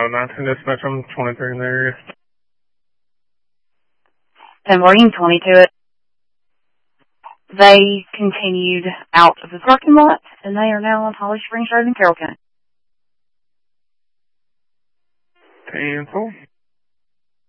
19 dispatch, I'm 23 in the area. 10 morning, 22. They continued out of the parking lot, and they are now on Holly Springs Road in Carroll County. 10-4.